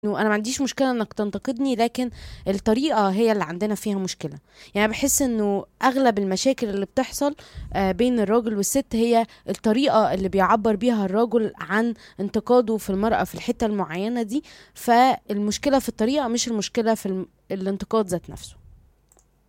إنه انا ما عنديش مشكله انك تنتقدني، لكن الطريقه هي اللي عندنا فيها مشكله. يعني بحس انه اغلب المشاكل اللي بتحصل بين الراجل والست هي الطريقه اللي بيعبر بيها الراجل عن انتقاده في المرأة في الحته المعينه دي. فالمشكله في الطريقه، مش المشكله في الانتقاد ذات نفسه.